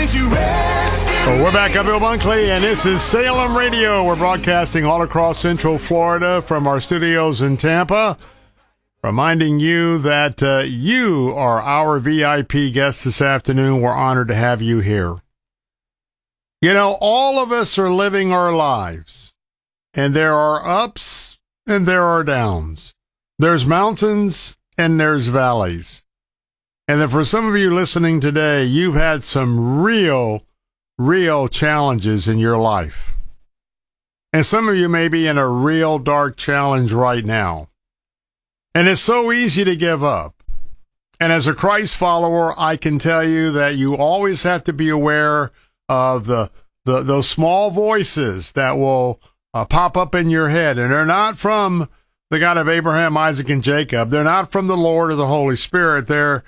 Well, we're back. I'm Bill Bunkley, and this is Salem Radio. We're broadcasting all across Central Florida from our studios in Tampa, reminding you that you are our VIP guest this afternoon. We're honored to have you here. You know, all of us are living our lives, and there are ups and there are downs. There's mountains and there's valleys. And then for some of you listening today, you've had some real challenges in your life. And some of you may be in a real dark challenge right now. And it's so easy to give up. And as a Christ follower, I can tell you that you always have to be aware of those small voices that will pop up in your head. And they're not from the God of Abraham, Isaac, and Jacob. They're not from the Lord or the Holy Spirit. They're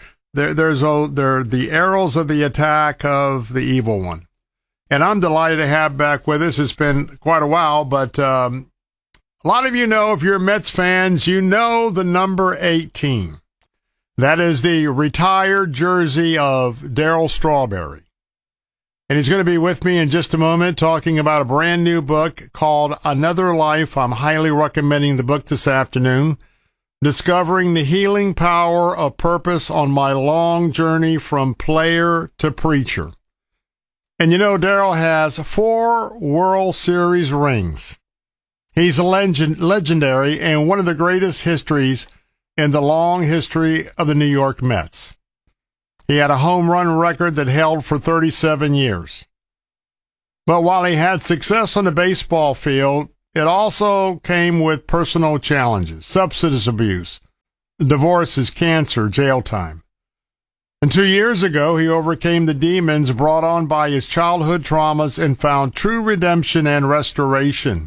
the arrows of the attack of the evil one. And I'm delighted to have back with us. It's been quite a while, but a lot of you know, if you're Mets fans, you know the number 18. That is the retired jersey of Darryl Strawberry. And he's going to be with me in just a moment talking about a brand new book called Another Life. I'm highly recommending the book this afternoon. Discovering the healing power of purpose on my long journey from player to preacher. And you know, Darryl has 4 World Series rings. He's a legendary and one of the greatest histories in the long history of the New York Mets. He had a home run record that held for 37 years. But while he had success on the baseball field, it also came with personal challenges, substance abuse, divorces, cancer, jail time. And 2 years ago, he overcame the demons brought on by his childhood traumas and found true redemption and restoration.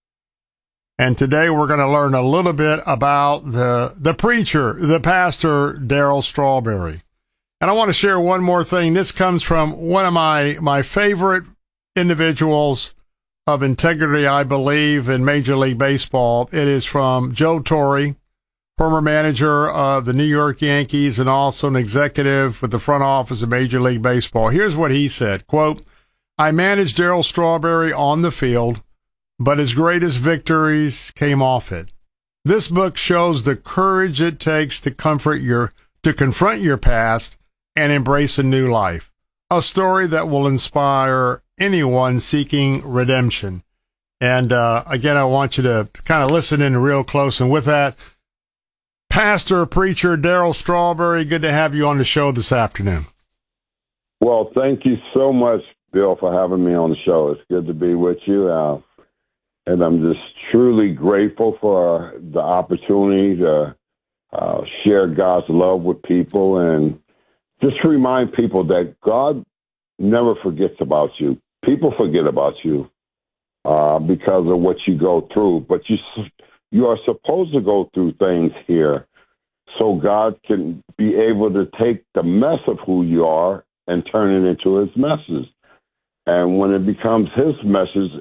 And today we're going to learn a little bit about the preacher, the pastor, Darryl Strawberry. And I want to share one more thing. This comes from one of my favorite individuals of integrity, I believe, in Major League Baseball. It is from Joe Torre, former manager of the New York Yankees and also an executive with the front office of Major League Baseball. Here's what he said, quote, "I managed Darryl Strawberry on the field, but his greatest victories came off it. This book shows the courage it takes to confront your past and embrace a new life. A story that will inspire anyone seeking redemption." And again, I want you to kind of listen in real close. And with that, Pastor, Preacher Darryl Strawberry, good to have you on the show this afternoon. Well, thank you so much, Bill, for having me on the show. It's good to be with you. And I'm just truly grateful for the opportunity to share God's love with people and just remind people that God never forgets about you. People forget about you because of what you go through, but you are supposed to go through things here so God can be able to take the mess of who you are and turn it into his message. And when it becomes his message,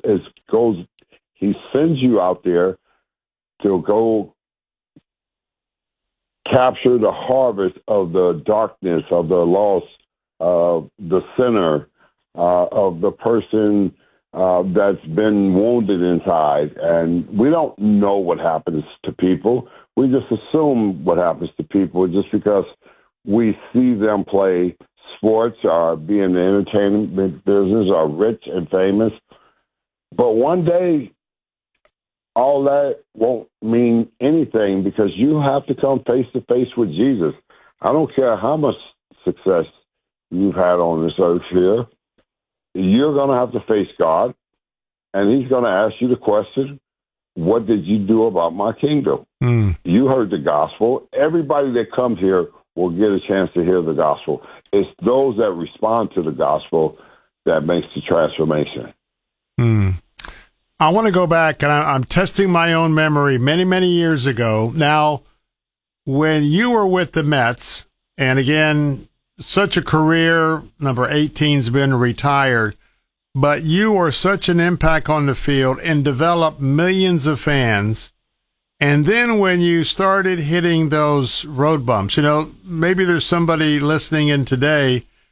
he sends you out there to go capture the harvest of the darkness, of the loss, of the sinner, of the person that's been wounded inside. And we don't know what happens to people. We just assume what happens to people just because we see them play sports or be in the entertainment business or rich and famous. But one day, all that won't mean anything because you have to come face to face with Jesus. I don't care how much success you've had on this earth here. You're going to have to face God, and he's going to ask you the question, what did you do about my kingdom? You heard the gospel. Everybody that comes here will get a chance to hear the gospel. It's those that respond to the gospel that makes the transformation. I want to go back, and I'm testing my own memory many, many years ago. Now, when you were with the Mets, and again, such a career, number 18's been retired, but you were such an impact on the field and developed millions of fans. And then when you started hitting those road bumps, maybe there's somebody listening in today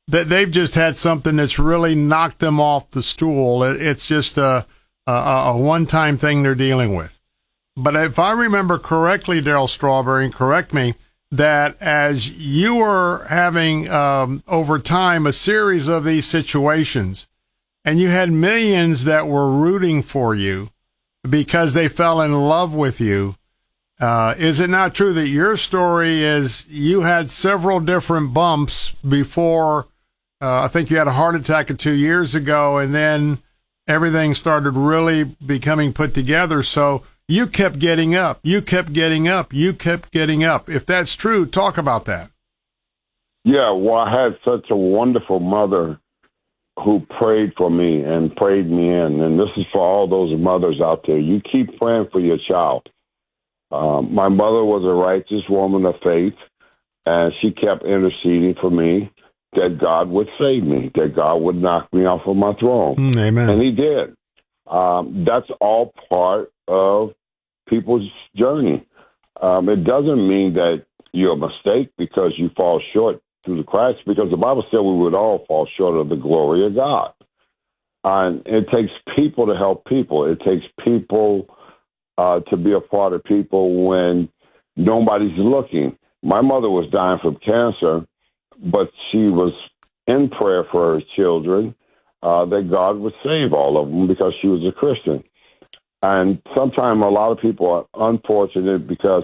that they've just had something that's really knocked them off the stool. It's just a one-time thing they're dealing with. But if I remember correctly, Darryl Strawberry, and correct me, that as you were having over time a series of these situations, and you had millions that were rooting for you because they fell in love with you, is it not true that your story is you had several different bumps before? I think you had a heart attack 2 years ago, and then everything started really becoming put together. So you kept getting up. You kept getting up. You kept getting up. If that's true, talk about that. Yeah, well, I had such a wonderful mother who prayed for me and prayed me in. And this is for all those mothers out there. You keep praying for your child. My mother was a righteous woman of faith, and she kept interceding for me that God would save me, that God would knock me off of my throne. Amen. And he did. That's all part of people's journey. It doesn't mean that you're a mistake because you fall short through the cracks, because the Bible said we would all fall short of the glory of God. And it takes people to help people. It takes people to be a part of people when nobody's looking. My mother was dying from cancer, but she was in prayer for her children, that God would save all of them because she was a Christian. And sometimes a lot of people are unfortunate because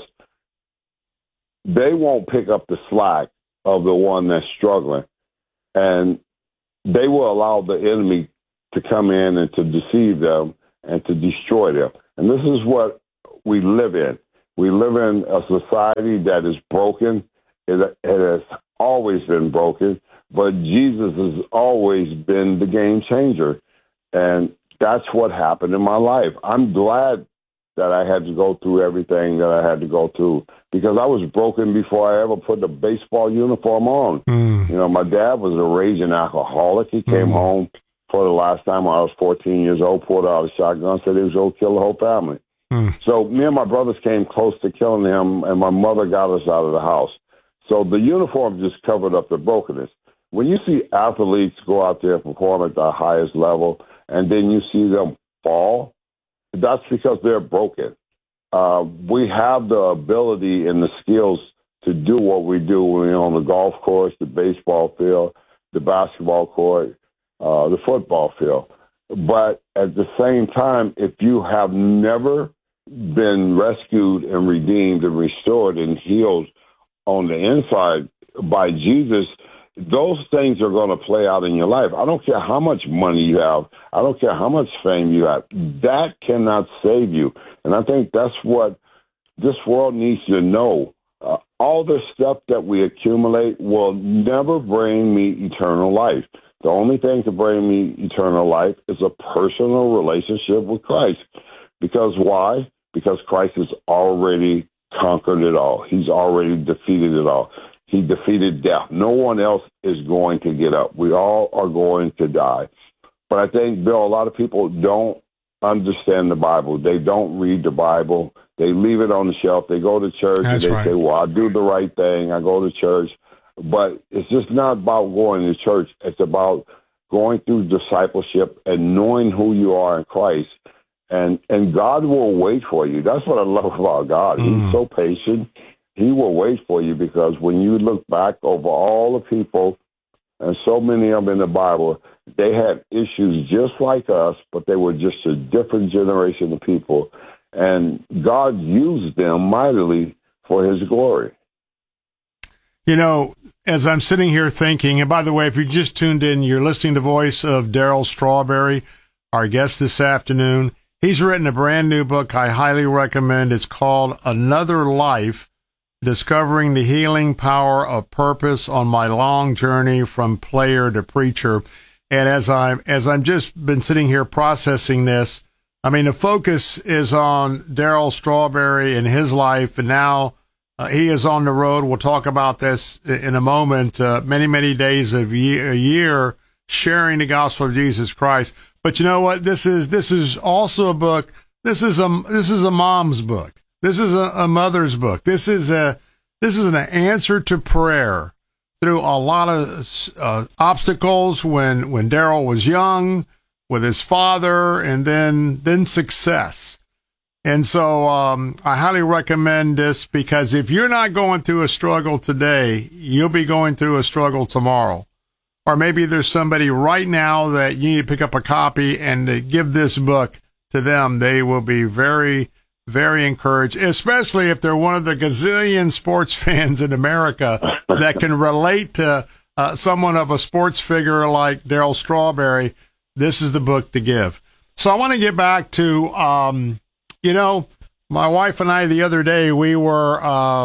they won't pick up the slack of the one that's struggling. And they will allow the enemy to come in and to deceive them and to destroy them. And this is what we live in. We live in a society that is broken. It has always been broken, but Jesus has always been the game changer. And that's what happened in my life. I'm glad that I had to go through everything that I had to go through, because I was broken before I ever put the baseball uniform on. You know, my dad was a raging alcoholic. He came home for the last time when I was 14 years old, pulled out a shotgun, said he was going to kill the whole family. So me and my brothers came close to killing him, and my mother got us out of the house. So the uniform just covered up the brokenness. When you see athletes go out there and perform at the highest level, and then you see them fall, that's because they're broken. We have the ability and the skills to do what we do when we're on the golf course, the baseball field, the basketball court, the football field. But at the same time, if you have never been rescued and redeemed and restored and healed on the inside by Jesus, those things are going to play out in your life. I don't care how much money you have. I don't care how much fame you have. That cannot save you. And I think that's what this world needs to know. All the stuff that we accumulate will never bring me eternal life. The only thing to bring me eternal life is a personal relationship with Christ. Because why? Because Christ has already conquered it all. He's already defeated it all. He defeated death. No one else is going to get up. We all are going to die. But I think, Bill, a lot of people don't understand the Bible. They don't read the Bible. They leave it on the shelf. They go to church and they say, well, I do the right thing. I go to church. But it's just not about going to church. It's about going through discipleship and knowing who you are in Christ. And God will wait for you. That's what I love about God. He's so patient. He will wait for you, because when you look back over all the people, and so many of them in the Bible, they had issues just like us, but they were just a different generation of people. And God used them mightily for his glory. You know, as I'm sitting here thinking, and by the way, if you just tuned in, you're listening to the voice of Darryl Strawberry, our guest this afternoon. He's written a brand new book I highly recommend. It's called Another Life, Discovering the Healing Power of Purpose on My Long Journey from Player to Preacher. And as I'm just been sitting here processing this, I mean, the focus is on Darryl Strawberry and his life, and now he is on the road. We'll talk about this in a moment. Many, many days a year sharing the gospel of Jesus Christ. But you know what? This is also a book. This is a mom's book. This is a mother's book. This is an answer to prayer through a lot of obstacles when Daryl was young with his father, and then success. And so I highly recommend this, because if you're not going through a struggle today, you'll be going through a struggle tomorrow. Or maybe there's somebody right now that you need to pick up a copy and to give this book to them. They will be very, very encouraged, especially if they're one of the gazillion sports fans in America that can relate to someone of a sports figure like Darryl Strawberry. This is the book to give. So I want to get back to, my wife and I the other day, we were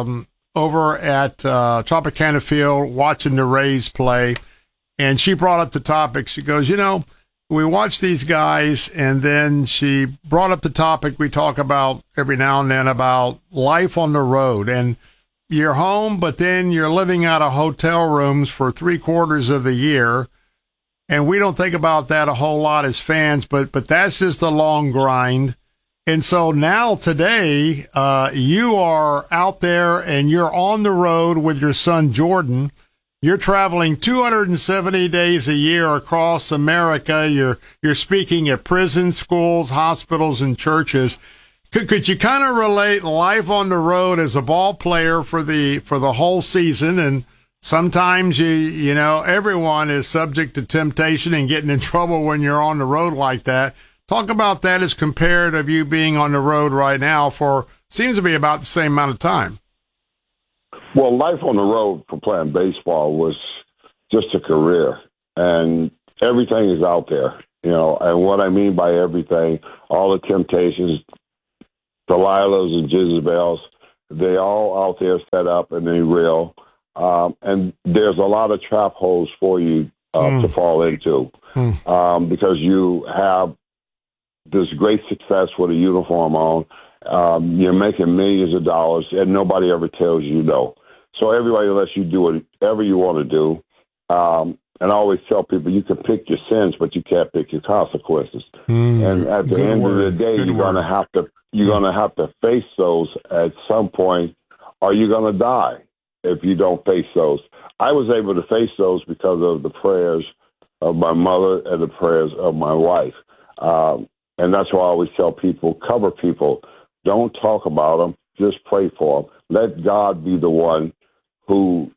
over at Tropicana Field watching the Rays play. And she brought up the topic. She goes, we watch these guys, and then she brought up the topic we talk about every now and then about life on the road. And you're home, but then you're living out of hotel rooms for 3/4 of the year. And we don't think about that a whole lot as fans, but that's just a long grind. And so now today, you are out there and you're on the road with your son, Jordan. You're traveling 270 days a year across America. You're speaking at prisons, schools, hospitals, and churches. Could you kind of relate life on the road as a ball player for the whole season? And sometimes everyone is subject to temptation and getting in trouble when you're on the road like that. Talk about that as compared of you being on the road right now for seems to be about the same amount of time. Well, life on the road for playing baseball was just a career, and everything is out there, and what I mean by everything, all the temptations, Delilahs and Jezebels, they all out there set up and they're real, and there's a lot of trap holes for you to fall into because you have this great success with a uniform on. You're making millions of dollars, and nobody ever tells you no. So everybody lets you do whatever you want to do. And I always tell people you can pick your sins, but you can't pick your consequences. And at the end of the day, you're gonna have to face those at some point, or you're gonna die if you don't face those. I was able to face those because of the prayers of my mother and the prayers of my wife. And that's why I always tell people, cover people. Don't talk about them. Just pray for them. Let God be the one who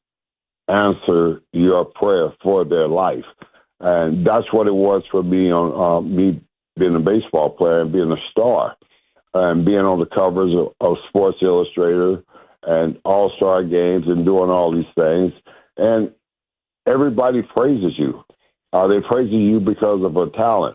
answer your prayer for their life. And that's what it was for me on me being a baseball player and being a star and being on the covers of Sports Illustrated and All-Star games and doing all these things. And everybody praises you. They praise you because of a talent.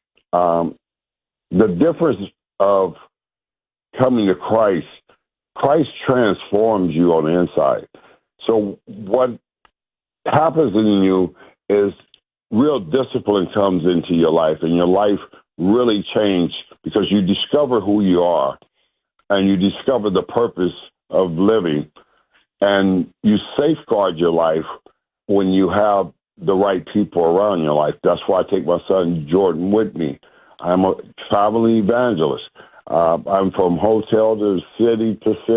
The difference of coming to Christ transforms you on the inside. So what happens in you is real discipline comes into your life, and your life really changes because you discover who you are and you discover the purpose of living, and you safeguard your life when you have the right people around your life. That's why I take my son Jordan with me. I'm a traveling evangelist. I'm from hotel to city,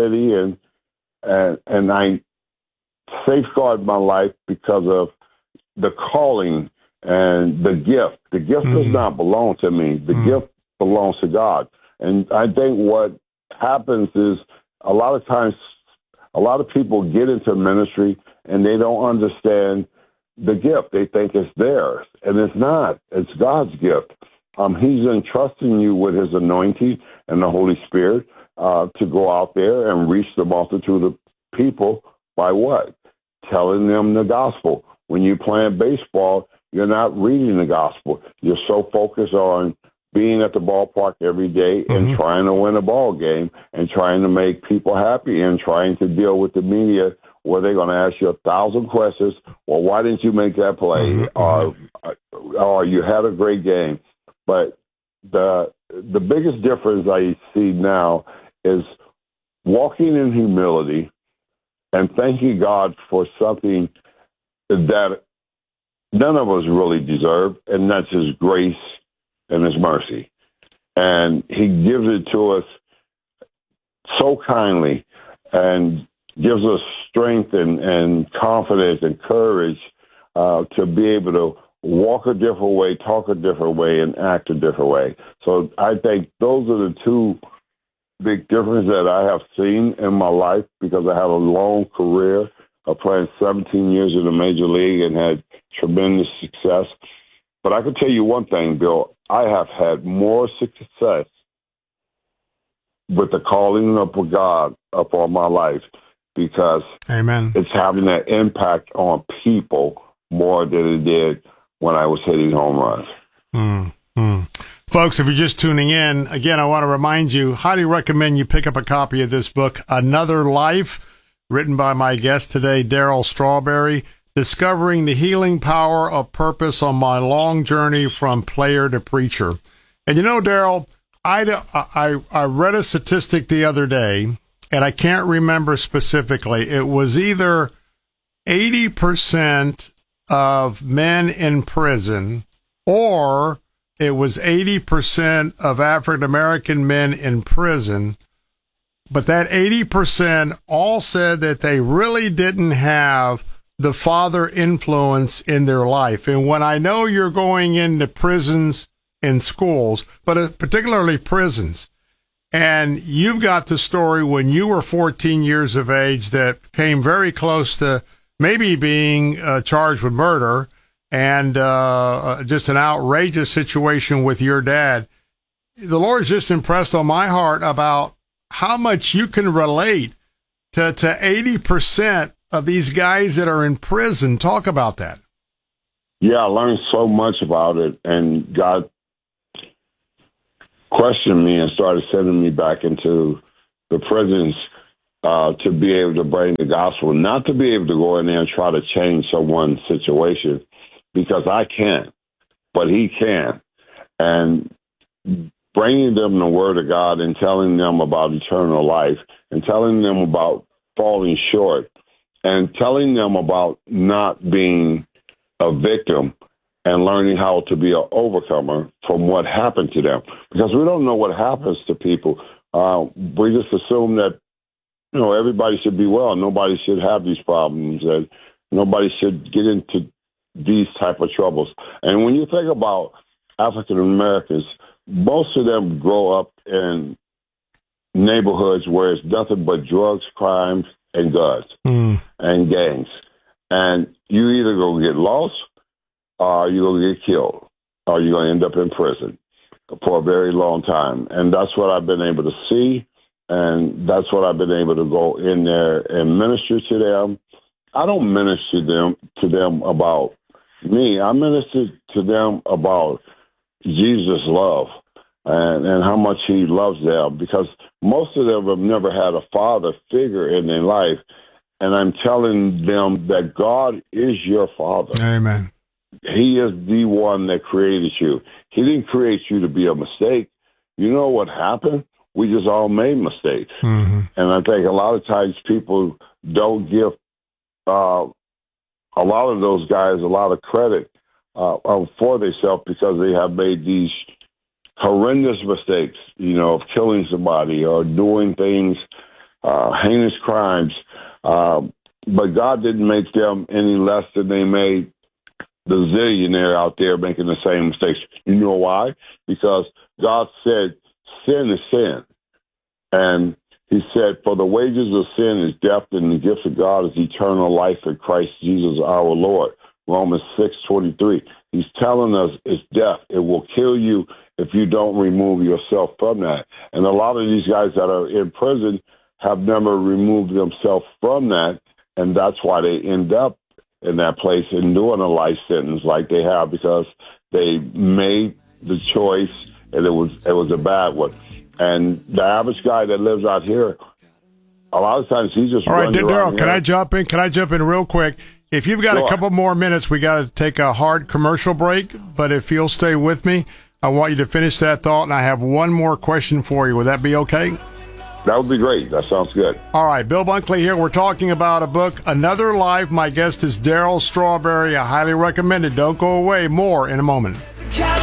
and I safeguard my life because of the calling and the gift. The gift does not belong to me. The gift belongs to God. And I think what happens is a lot of times, a lot of people get into ministry and they don't understand the gift. They think it's theirs, and it's not. It's God's gift. He's entrusting you with his anointing and the Holy Spirit to go out there and reach the multitude of people by what? Telling them the gospel. When you're playing baseball, you're not reading the gospel. You're so focused on being at the ballpark every day and trying to win a ball game and trying to make people happy and trying to deal with the media where they're going to ask you 1,000 questions. Well, why didn't you make that play? Or you had a great game. But the biggest difference I see now is walking in humility and thanking God for something that none of us really deserve, and that's his grace and his mercy. And he gives it to us so kindly. And gives us strength and confidence and courage to be able to walk a different way, talk a different way, and act a different way. So I think those are the two big differences that I have seen in my life, because I had a long career of playing 17 years in the major league and had tremendous success. But I can tell you one thing, Bill, I have had more success with the calling of God upon my life, because Amen. It's having that impact on people more than it did when I was hitting home runs. Mm-hmm. Folks, if you're just tuning in, again, I want to remind you, highly recommend you pick up a copy of this book, Another Life, written by my guest today, Darryl Strawberry, Discovering the Healing Power of Purpose on My Long Journey from Player to Preacher. And you know, Darryl, I read a statistic the other day, and I can't remember specifically. It was either 80% of men in prison, or it was 80% of African-American men in prison. But that 80% all said that they really didn't have the father influence in their life. And when I know you're going into prisons and schools, but particularly prisons, and you've got the story when you were 14 years of age that came very close to maybe being charged with murder, and just an outrageous situation with your dad. The Lord's just impressed on my heart about how much you can relate to 80% of these guys that are in prison. Talk about that. Yeah, I learned so much about it, and God questioned me and started sending me back into the prisons to be able to bring the gospel, not to be able to go in there and try to change someone's situation, because I can't, but he can. And bringing them the word of God and telling them about eternal life and telling them about falling short and telling them about not being a victim and learning how to be an overcomer from what happened to them. Because we don't know what happens to people. We just assume that, you know, everybody should be well. Nobody should have these problems, and nobody should get into these type of troubles. And when you think about African Americans, most of them grow up in neighborhoods where it's nothing but drugs, crimes, and guns and gangs. And you either go get lost, or you're going to get killed, or you're going to end up in prison for a very long time. And that's what I've been able to see, and that's what I've been able to go in there and minister to them. I don't minister to them about me. I minister to them about Jesus' love and how much he loves them, because most of them have never had a father figure in their life. And I'm telling them that God is your father. Amen. He is the one that created you. He didn't create you to be a mistake. You know what happened? We just all made mistakes. Mm-hmm. And I think a lot of times people don't give a lot of those guys a lot of credit for themselves, because they have made these horrendous mistakes, you know, of killing somebody or doing things, heinous crimes. But God didn't make them any less than they made the zillionaire out there making the same mistakes. You know why? Because God said sin is sin. And he said, for the wages of sin is death, and the gift of God is eternal life in Christ Jesus our Lord. Romans 6:23. He's telling us it's death. It will kill you if you don't remove yourself from that. And a lot of these guys that are in prison have never removed themselves from that, and that's why they end up in that place and doing a life sentence like they have, because they made the choice and it was a bad one. And the average guy that lives out here, a lot of times he just all right, Darryl, can I jump in? Can I jump in real quick? If you've got a couple more minutes, we got to take a hard commercial break. But if you'll stay with me, I want you to finish that thought, and I have one more question for you. Would that be okay? That would be great. That sounds good. All right, Bill Bunkley here. We're talking about a book, Another Life. My guest is Darryl Strawberry. I highly recommend it. Don't go away. More in a moment.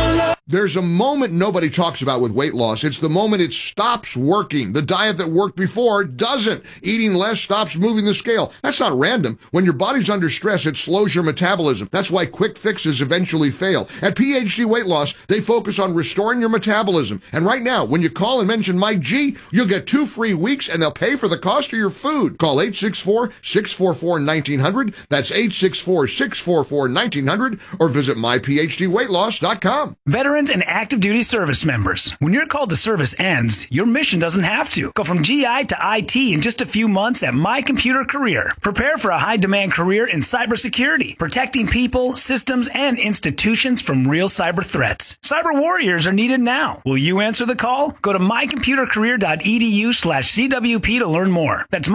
There's a moment nobody talks about with weight loss. It's the moment it stops working. The diet that worked before doesn't. Eating less stops moving the scale. That's not random. When your body's under stress, it slows your metabolism. That's why quick fixes eventually fail. At PhD Weight Loss, they focus on restoring your metabolism. And right now, when you call and mention Mike G, you'll get 2 free weeks and they'll pay for the cost of your food. Call 864-644-1900. That's 864-644-1900 or visit myphdweightloss.com. Veterans and active duty service members. When your call to service ends, your mission doesn't have to. Go from GI to IT in just a few months at My Computer Career. Prepare for a high-demand career in cybersecurity, protecting people, systems, and institutions from real cyber threats. Cyber warriors are needed now. Will you answer the call? Go to mycomputercareer.edu/CWP to learn more. That's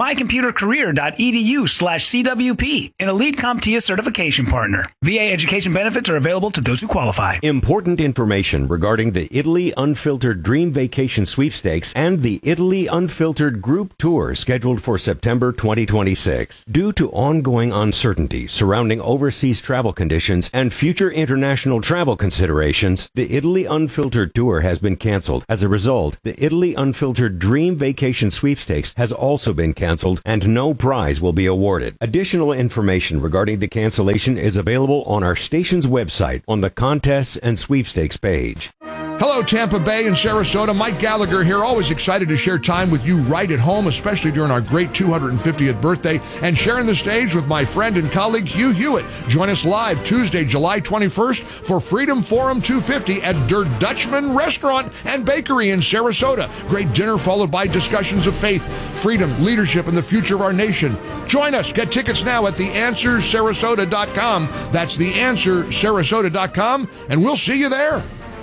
mycomputercareer.edu/CWP, an elite CompTIA certification partner. VA education benefits are available to those who qualify. Important information regarding the Italy Unfiltered Dream Vacation Sweepstakes and the Italy Unfiltered Group Tour scheduled for September 2026. Due to ongoing uncertainty surrounding overseas travel conditions and future international travel considerations, the Italy Unfiltered Tour has been canceled. As a result, the Italy Unfiltered Dream Vacation Sweepstakes has also been canceled and no prize will be awarded. Additional information regarding the cancellation is available on our station's website on the Contests and Sweepstakes page. Hello, Tampa Bay and Sarasota. Mike Gallagher here, always excited to share time with you right at home, especially during our great 250th birthday, and sharing the stage with my friend and colleague Hugh Hewitt. Join us live Tuesday, July 21st for Freedom Forum 250 at Der Dutchman Restaurant and Bakery in Sarasota. Great dinner followed by discussions of faith, freedom, leadership, and the future of our nation. Join us. Get tickets now at theanswersarasota.com. That's theanswersarasota.com, and we'll see you there.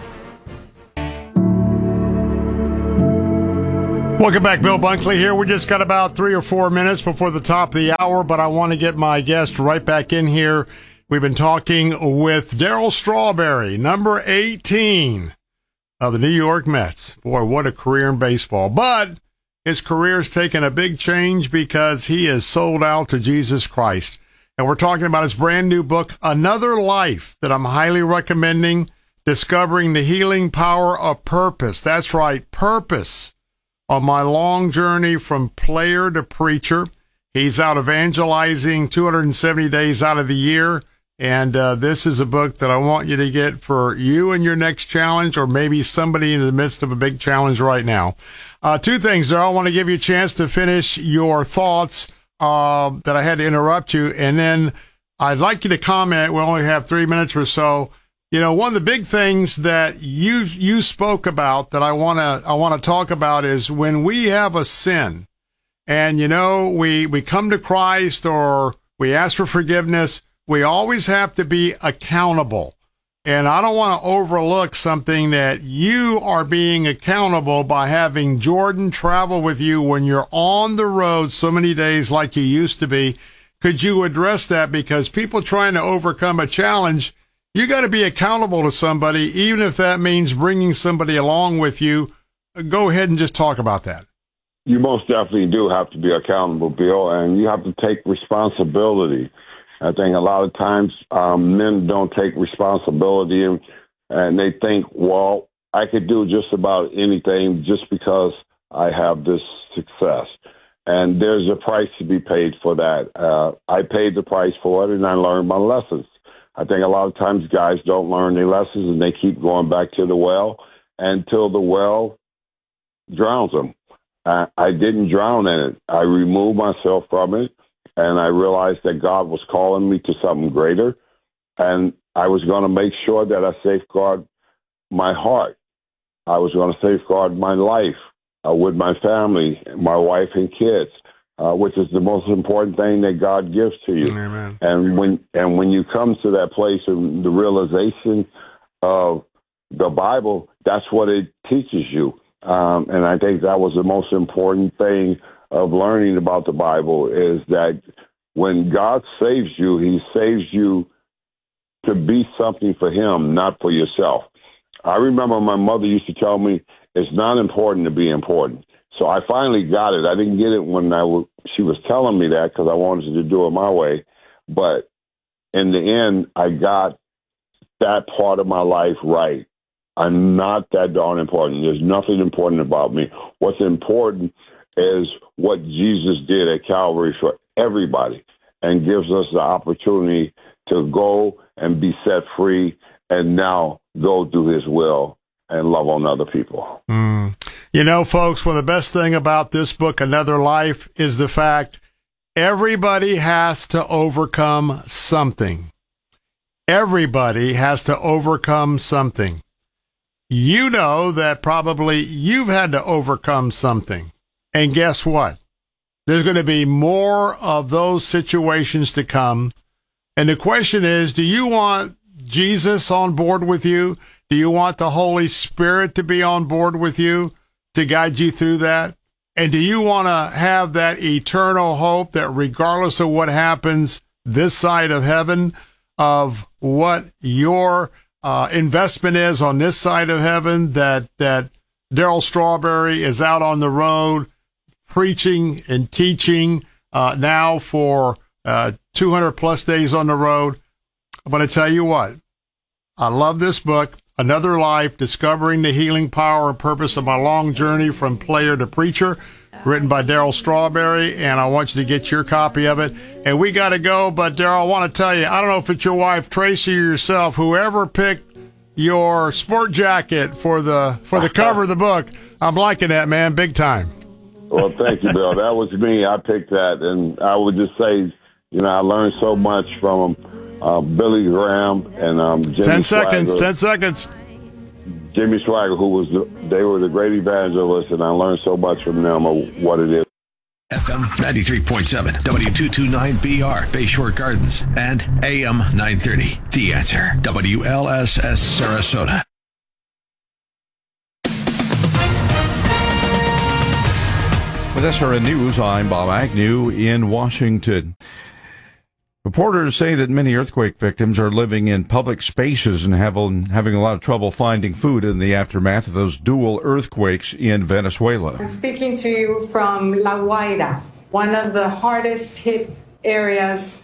Welcome back. Bill Bunkley here. We just got about 3 or 4 minutes before the top of the hour, but I want to get my guest right back in here. We've been talking with Darryl Strawberry, number 18 of the New York Mets. Boy, what a career in baseball. But his career's taken a big change because he is sold out to Jesus Christ. And we're talking about his brand new book, Another Life, that I'm highly recommending, Discovering the Healing Power of Purpose. That's right, purpose. On my long journey from player to preacher, he's out evangelizing 270 days out of the year. And this is a book that I want you to get for you and your next challenge, or maybe somebody in the midst of a big challenge right now. 2 things there. I want to give you a chance to finish your thoughts that I had to interrupt you. And then I'd like you to comment. We only have 3 minutes or so. You know, one of the big things that you spoke about that I want to talk about is when we have a sin and, you know, we come to Christ or we ask for forgiveness, we always have to be accountable. And I don't want to overlook something that you are being accountable by having Jordan travel with you when you're on the road so many days like you used to be. Could you address that? Because people trying to overcome a challenge, you got to be accountable to somebody, even if that means bringing somebody along with you. Go ahead and just talk about that. You most definitely do have to be accountable, Bill, and you have to take responsibility. I think a lot of times men don't take responsibility and they think, well, I could do just about anything just because I have this success. And there's a price to be paid for that. I paid the price for it, and I learned my lessons. I think a lot of times guys don't learn their lessons, and they keep going back to the well until the well drowns them. I didn't drown in it. I removed myself from it, and I realized that God was calling me to something greater, and I was going to make sure that I safeguard my heart. I was going to safeguard my life with my family, my wife and kids. Which is the most important thing that God gives to you. Amen. And when you come to that place of the realization of the Bible, that's what it teaches you. And I think that was the most important thing of learning about the Bible, is that when God saves you, he saves you to be something for him, not for yourself. I remember my mother used to tell me, it's not important to be important. So I finally got it. I didn't get it when she was telling me that because I wanted to do it my way. But in the end, I got that part of my life right. I'm not that darn important. There's nothing important about me. What's important is what Jesus did at Calvary for everybody and gives us the opportunity to go and be set free and now go do his will and love on other people. You know, folks, one of the best thing about this book, Another Life, is the fact everybody has to overcome something. Everybody has to overcome something. You know that probably you've had to overcome something. And guess what? There's going to be more of those situations to come. And the question is, do you want Jesus on board with you? Do you want the Holy Spirit to be on board with you to guide you through that? And do you want to have that eternal hope that regardless of what happens this side of heaven, of what your investment is on this side of heaven, that Darryl Strawberry is out on the road preaching and teaching now for 200 plus days on the road? I'm going to tell you what, I love this book, Another Life, Discovering the Healing Power and Purpose of My Long Journey from Player to Preacher, written by Darryl Strawberry, and I want you to get your copy of it. And we got to go, but Darryl, I want to tell you, I don't know if it's your wife, Tracy, or yourself, whoever picked your sport jacket for the cover of the book, I'm liking that, man, big time. Well, thank you, Bill. That was me. I picked that, and I would just say, you know, I learned so much from Billy Graham and Jimmy 10 seconds, Swagger. 10 seconds. Jimmy Swagger, they were the great evangelists, and I learned so much from them of what it is. FM 93.7, W229BR, Bayshore Gardens, and AM 930. The Answer, WLSS Sarasota. With SRN News, I'm Bob Agnew in Washington. Reporters say that many earthquake victims are living in public spaces and having a lot of trouble finding food in the aftermath of those dual earthquakes in Venezuela. I'm speaking to you from La Guaira, one of the hardest hit areas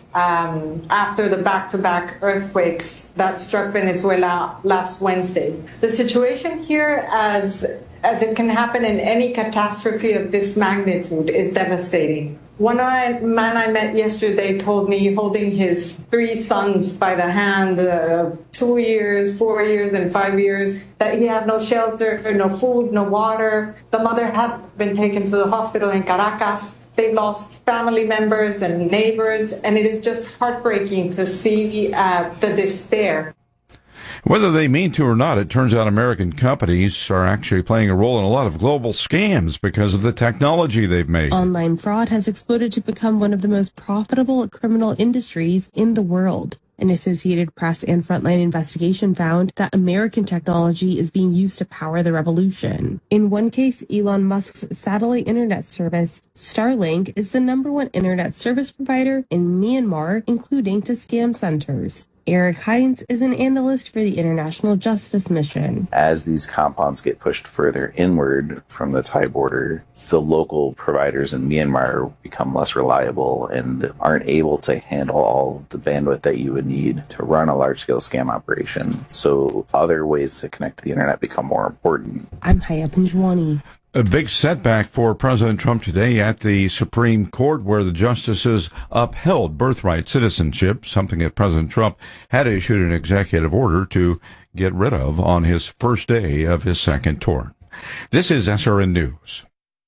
after the back-to-back earthquakes that struck Venezuela last Wednesday. The situation here, as it can happen in any catastrophe of this magnitude, is devastating. One man I met yesterday told me, holding his 3 sons by the hand of 2 years, 4 years, and 5 years, that he had no shelter, no food, no water. The mother had been taken to the hospital in Caracas. They lost family members and neighbors, and it is just heartbreaking to see the despair. Whether they mean to or not, it turns out American companies are actually playing a role in a lot of global scams because of the technology they've made. Online fraud has exploded to become one of the most profitable criminal industries in the world. An Associated Press and Frontline investigation found that American technology is being used to power the revolution. In one case, Elon Musk's satellite internet service, Starlink, is the #1 internet service provider in Myanmar, including to scam centers. Eric Hines is an analyst for the International Justice Mission. As these compounds get pushed further inward from the Thai border, the local providers in Myanmar become less reliable and aren't able to handle all the bandwidth that you would need to run a large-scale scam operation. So other ways to connect to the internet become more important. I'm Haya Panjwani. A big setback for President Trump today at the Supreme Court, where the justices upheld birthright citizenship, something that President Trump had issued an executive order to get rid of on his first day of his second tour. This is SRN News.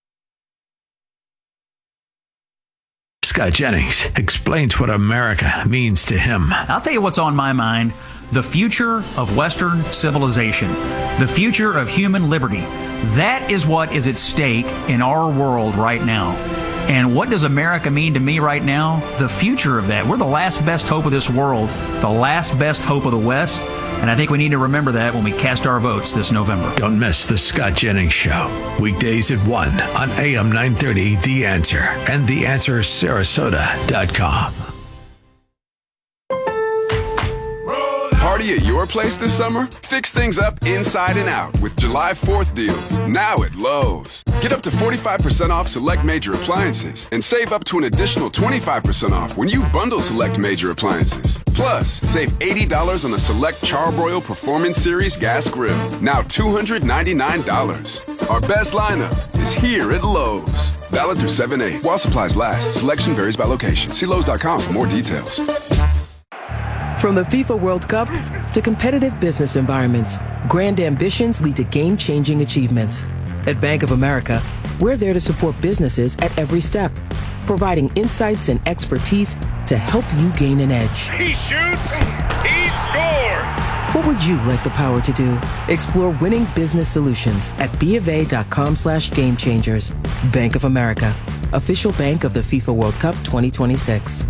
Scott Jennings explains what America means to him. I'll tell you what's on my mind. The future of Western civilization. The future of human liberty. That is what is at stake in our world right now. And what does America mean to me right now? The future of that. We're the last best hope of this world, the last best hope of the West, and I think we need to remember that when we cast our votes this November. Don't miss the Scott Jennings Show. Weekdays at 1 on AM 930, The Answer, and TheAnswerSarasota.com. Party at your place this summer? Fix things up inside and out with July 4th deals now at Lowe's. Get up to 45% off select major appliances and save up to an additional 25% off when you bundle select major appliances. Plus, save $80 on a select Charbroil Performance Series gas grill, now $299. Our best lineup is here at Lowe's. Valid through 7/8 while supplies last. Selection varies by location. See Lowe's.com for more details. From the FIFA World Cup to competitive business environments, grand ambitions lead to game-changing achievements. At Bank of America, we're there to support businesses at every step, providing insights and expertise to help you gain an edge. He shoots, he scores! What would you like the power to do? Explore winning business solutions at BofA.com/gamechangers. Bank of America, official bank of the FIFA World Cup 2026.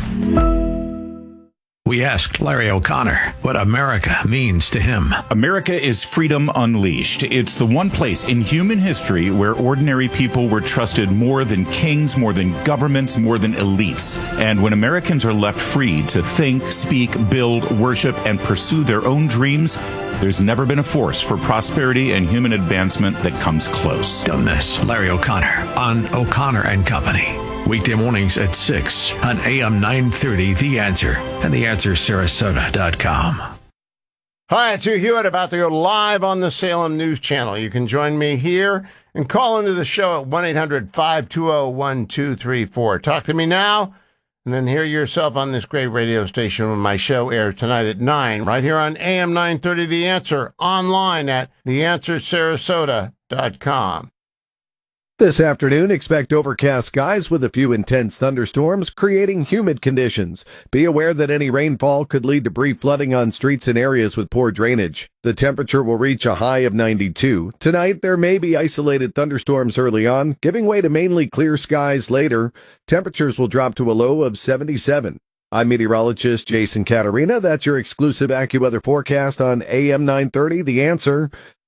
We asked Larry O'Connor what America means to him. America is freedom unleashed. It's the one place in human history where ordinary people were trusted more than kings, more than governments, more than elites. And when Americans are left free to think, speak, build, worship, and pursue their own dreams, there's never been a force for prosperity and human advancement that comes close. Don't miss Larry O'Connor on O'Connor and Company. Weekday mornings at 6 on AM 930, The Answer, and TheAnswerSarasota.com. Hi, it's Hugh Hewitt, about to go live on the Salem News Channel. You can join me here and call into the show at 1-800-520-1234. Talk to me now, and then hear yourself on this great radio station when my show airs tonight at 9, right here on AM 930, The Answer, online at TheAnswerSarasota.com. This afternoon, expect overcast skies with a few intense thunderstorms, creating humid conditions. Be aware that any rainfall could lead to brief flooding on streets in areas with poor drainage. The temperature will reach a high of 92. Tonight, there may be isolated thunderstorms early on, giving way to mainly clear skies later. Temperatures will drop to a low of 77. I'm meteorologist Jason Caterina. That's your exclusive AccuWeather forecast on AM 930, The Answer.